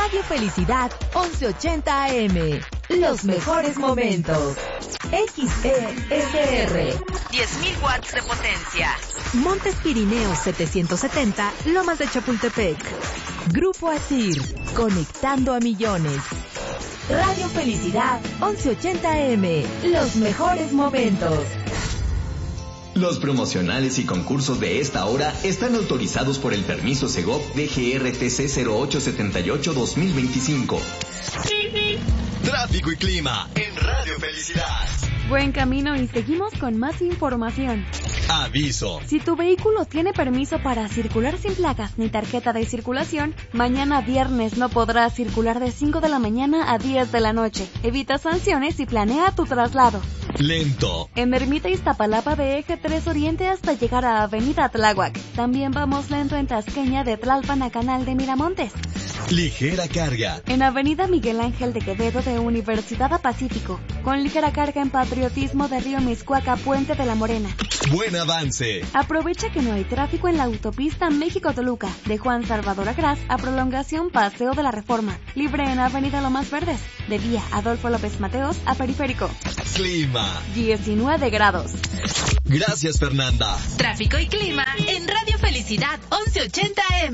Radio Felicidad 1180 AM. Los mejores momentos. XESR. 10.000 watts de potencia. Montes Pirineos 770, Lomas de Chapultepec. Grupo ASIR, conectando a millones. Radio Felicidad 1180 AM. Los mejores momentos. Los promocionales y concursos de esta hora están autorizados por el permiso Segov DGRTC 0878-2025. Tráfico y clima en Radio Felicidad. Buen camino y seguimos con más información. Aviso. Si tu vehículo tiene permiso para circular sin placas ni tarjeta de circulación, mañana viernes no podrás circular de 5 de la mañana a 10 de la noche. Evita sanciones y planea tu traslado. Lento. En Ermita Iztapalapa de Eje 3 Oriente hasta llegar a Avenida Tláhuac. También vamos lento en Tasqueña de Tlalpan a Canal de Miramontes. Ligera carga. En Avenida Miguel Ángel de Quevedo de Universidad a Pacífico. Con ligera carga en Patriotismo de Río Miscuaca, Puente de la Morena. Buen avance. Aprovecha que no hay tráfico en la autopista México-Toluca, de Juan Salvador Agraz a Prolongación Paseo de la Reforma. Libre en Avenida Lomas Verdes, de Vía Adolfo López Mateos a Periférico. Clima. 19 grados. Gracias, Fernanda. Tráfico y clima en Radio Felicidad 1180 AM.